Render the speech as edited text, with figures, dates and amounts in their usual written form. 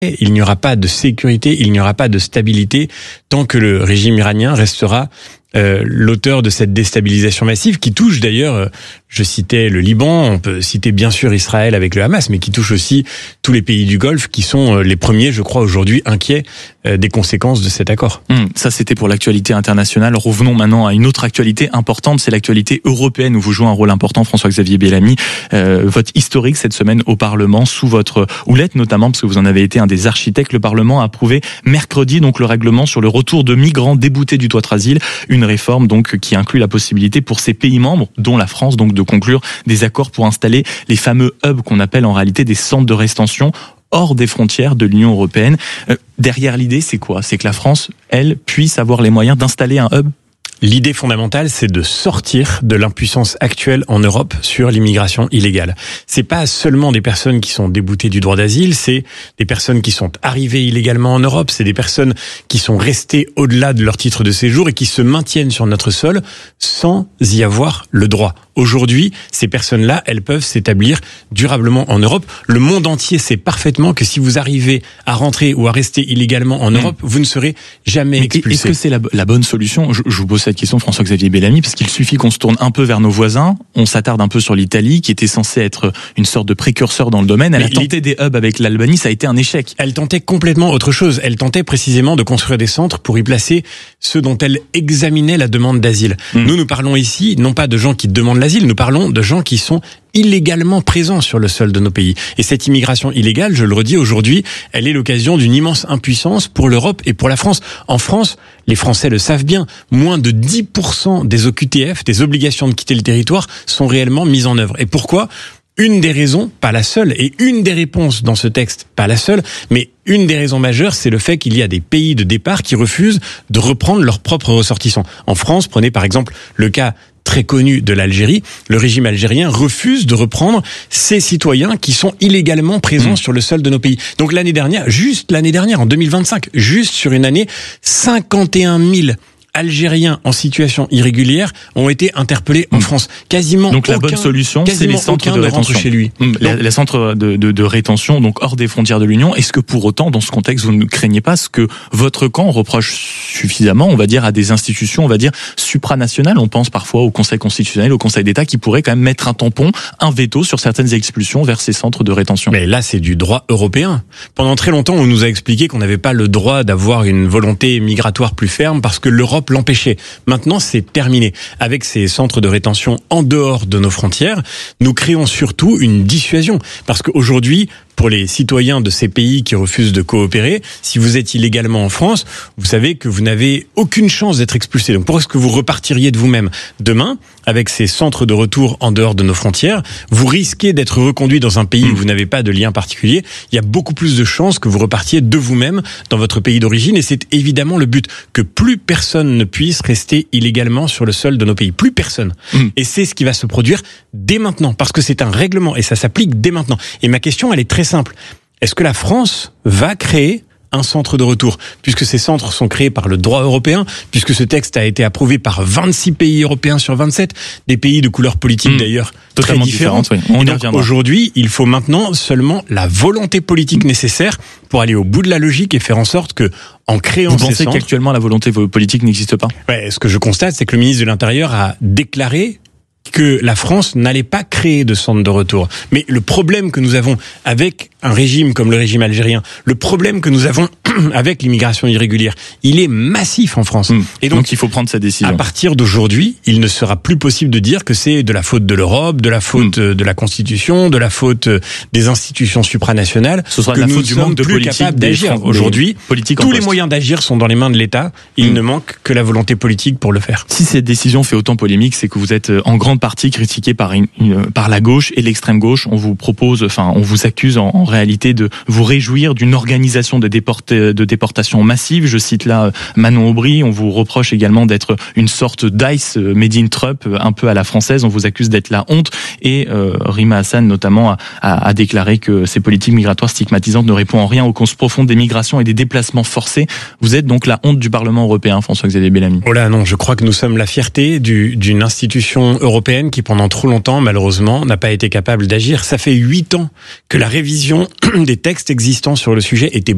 Il n'y aura pas de sécurité, il n'y aura pas de stabilité tant que le régime iranien restera l'auteur de cette déstabilisation massive qui touche d'ailleurs, je citais le Liban, on peut citer bien sûr Israël avec le Hamas, mais qui touche aussi tous les pays du Golfe qui sont les premiers, je crois, aujourd'hui inquiets des conséquences de cet accord. Ça, c'était pour l'actualité internationale. Revenons maintenant à une autre actualité importante, c'est l'actualité européenne où vous jouez un rôle important, François-Xavier Bellamy. Votre historique cette semaine au Parlement, sous votre houlette notamment, parce que vous en avez été un des architectes, le Parlement a approuvé mercredi donc le règlement sur le retour de migrants déboutés du droit d'asile, une réforme donc qui inclut la possibilité pour ces pays membres, dont la France, donc de conclure des accords pour installer les fameux hubs qu'on appelle en réalité des centres de rétention hors des frontières de l'Union européenne. Derrière l'idée, c'est quoi ? C'est que la France, elle, puisse avoir les moyens d'installer un hub ? L'idée fondamentale, c'est de sortir de l'impuissance actuelle en Europe sur l'immigration illégale. C'est pas seulement des personnes qui sont déboutées du droit d'asile, c'est des personnes qui sont arrivées illégalement en Europe, c'est des personnes qui sont restées au-delà de leur titre de séjour et qui se maintiennent sur notre sol sans y avoir le droit. Aujourd'hui, ces personnes-là, elles peuvent s'établir durablement en Europe. Le monde entier sait parfaitement que si vous arrivez à rentrer ou à rester illégalement en Europe, vous ne serez jamais expulsé. Est-ce que c'est la bonne solution ? Je vous pose cette question, François-Xavier Bellamy, parce qu'il suffit qu'on se tourne un peu vers nos voisins. On s'attarde un peu sur l'Italie, qui était censée être une sorte de précurseur dans le domaine. Elle a tenté des hubs avec l'Albanie, ça a été un échec. Elle tentait complètement autre chose. Elle tentait précisément de construire des centres pour y placer ceux dont elle examinait la demande d'asile. Nous parlons ici, non pas de gens qui demandent l'asile, nous parlons de gens qui sont illégalement présents sur le sol de nos pays. Et cette immigration illégale, je le redis aujourd'hui, elle est l'occasion d'une immense impuissance pour l'Europe et pour la France. En France, les Français le savent bien, moins de 10% des OQTF, des obligations de quitter le territoire, sont réellement mises en œuvre. Et pourquoi ? Une des raisons, pas la seule, et une des réponses dans ce texte, pas la seule, mais une des raisons majeures, c'est le fait qu'il y a des pays de départ qui refusent de reprendre leurs propres ressortissants. En France, prenez par exemple le cas très connu de l'Algérie, le régime algérien refuse de reprendre ces citoyens qui sont illégalement présents sur le sol de nos pays. Donc juste l'année dernière, en 2025, juste sur une année, 51 000 Algériens en situation irrégulière ont été interpellés en France. Donc la bonne solution, c'est les centres de rétention chez lui. Les centres de rétention, donc hors des frontières de l'Union. Est-ce que pour autant, dans ce contexte, vous ne craignez pas ce que votre camp reproche suffisamment, on va dire, à des institutions, on va dire, supranationales? On pense parfois au Conseil constitutionnel, au Conseil d'État, qui pourrait quand même mettre un tampon, un veto sur certaines expulsions vers ces centres de rétention. Mais là, c'est du droit européen. Pendant très longtemps, on nous a expliqué qu'on n'avait pas le droit d'avoir une volonté migratoire plus ferme parce que l'Europe l'empêchait. Maintenant, c'est terminé. Avec ces centres de rétention en dehors de nos frontières, nous créons surtout une dissuasion. Parce qu'aujourd'hui, pour les citoyens de ces pays qui refusent de coopérer, si vous êtes illégalement en France, vous savez que vous n'avez aucune chance d'être expulsé. Donc, pourquoi est-ce que vous repartiriez de vous-même demain avec ces centres de retour en dehors de nos frontières? Vous risquez d'être reconduit dans un pays où vous n'avez pas de lien particulier. Il y a beaucoup plus de chances que vous repartiez de vous-même dans votre pays d'origine. Et c'est évidemment le but, que plus personne ne puisse rester illégalement sur le sol de nos pays. Plus personne. Et c'est ce qui va se produire dès maintenant, parce que c'est un règlement et ça s'applique dès maintenant. Et ma question, elle est très simple. Est-ce que la France va créer un centre de retour, puisque ces centres sont créés par le droit européen, puisque ce texte a été approuvé par 26 pays européens sur 27, des pays de couleur politique d'ailleurs totalement très différentes. Oui. On y reviendra. Aujourd'hui, il faut maintenant seulement la volonté politique nécessaire pour aller au bout de la logique et faire en sorte que, en créant ces centres... Vous pensez qu'actuellement la volonté politique n'existe pas ? Ce que je constate, c'est que le ministre de l'Intérieur a déclaré que la France n'allait pas créer de centre de retour. Mais le problème que nous avons avec un régime comme le régime algérien, le problème que nous avons avec l'immigration irrégulière, il est massif en France. Et donc il faut prendre cette décision. À partir d'aujourd'hui, il ne sera plus possible de dire que c'est de la faute de l'Europe, de la faute de la Constitution, de la faute des institutions supranationales. Ce sera que de la nous faute du sommes manque de plus politique capables d'agir. Aujourd'hui, tous les moyens d'agir sont dans les mains de l'État. Il ne manque que la volonté politique pour le faire. Si cette décision fait autant polémique, c'est que vous êtes en grande partie critiqué par la gauche et l'extrême gauche. On vous propose, on vous accuse en réalité de vous réjouir d'une organisation de déportation massive. Je cite là Manon Aubry. On vous reproche également d'être une sorte d'ICE made in Trump, un peu à la française. On vous accuse d'être la honte. Et Rima Hassan notamment a déclaré que ces politiques migratoires stigmatisantes ne répondent en rien aux causes profondes des migrations et des déplacements forcés. Vous êtes donc la honte du Parlement européen, François-Xavier Bellamy. Oh là non, je crois que nous sommes la fierté d'une institution européenne qui pendant trop longtemps, malheureusement, n'a pas été capable d'agir. Ça fait 8 ans que la révision des textes existants sur le sujet était